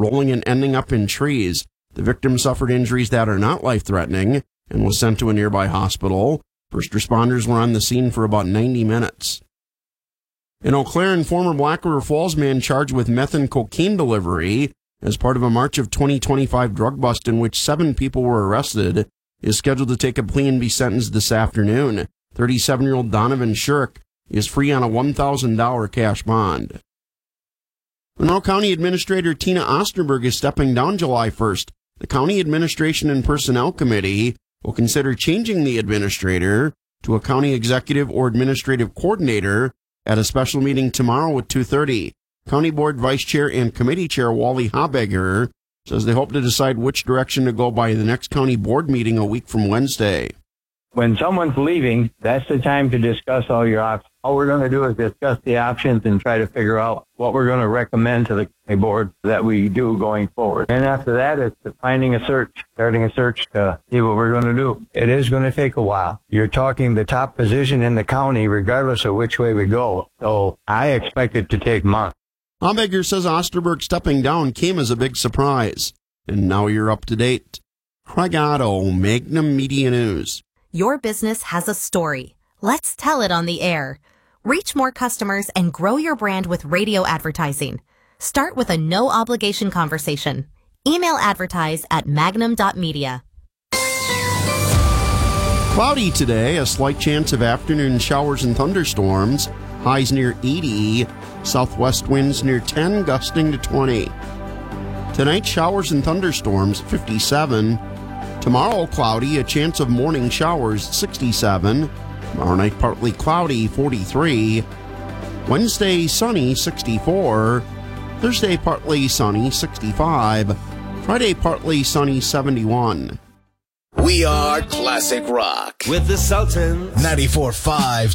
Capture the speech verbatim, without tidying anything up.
rolling and ending up in trees. The victim suffered injuries that are not life-threatening and was sent to a nearby hospital. First responders were on the scene for about ninety minutes. In Eau Claire, and former Black River Falls man charged with meth and cocaine delivery as part of a March of twenty twenty-five drug bust in which seven people were arrested is scheduled to take a plea and be sentenced this afternoon. thirty-seven-year-old Donovan Shirk is free on a one thousand dollars cash bond. Monroe County Administrator Tina Osterberg is stepping down July first. The County Administration and Personnel Committee will consider changing the administrator to a county executive or administrative coordinator at a special meeting tomorrow at two thirty. County Board Vice Chair and Committee Chair Wally Habegger says they hope to decide which direction to go by the next county board meeting a week from Wednesday. When someone's leaving, that's the time to discuss all your options. All we're going to do is discuss the options and try to figure out what we're going to recommend to the board that we do going forward. And after that, it's finding a search, starting a search to see what we're going to do. It is going to take a while. You're talking the top position in the county, regardless of which way we go. So I expect it to take months. Habegger says Osterberg stepping down came as a big surprise. And now you're up to date. Craig Otto, Magnum Media News. Your business has a story. Let's tell it on the air. Reach more customers and grow your brand with radio advertising. Start with a no-obligation conversation. Email advertise at magnum dot media. Cloudy today, a slight chance of afternoon showers and thunderstorms. Highs near eighty. Southwest winds near ten, gusting to twenty. Tonight, showers and thunderstorms, fifty-seven. Tomorrow, cloudy, a chance of morning showers, sixty-seven. Tomorrow night, partly cloudy, forty-three. Wednesday, sunny, sixty-four. Thursday, partly sunny, sixty-five. Friday, partly sunny, seventy-one. We are Classic Rock with the Sultans. ninety-four point five